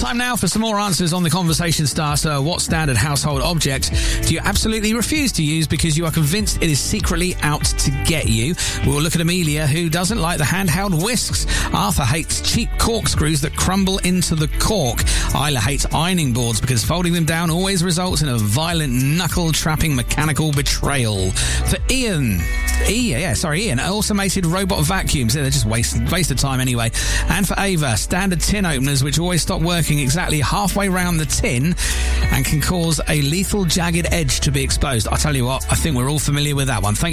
Time now for some more answers on the conversation starter. What standard household object do you absolutely refuse to use because you are convinced it is secretly out to get you? We'll look at Amelia, who doesn't like the handheld whisks. Arthur hates cheap corkscrews that crumble into the cork. Isla hates ironing boards because folding them down always results in a violent knuckle-trapping mechanical betrayal. For Ian, automated robot vacuums. They're just waste of time anyway. And for Ava, standard tin openers which always stop working exactly halfway round the tin and can cause a lethal jagged edge to be exposed. I tell you what, I think we're all familiar with that one. Thank you.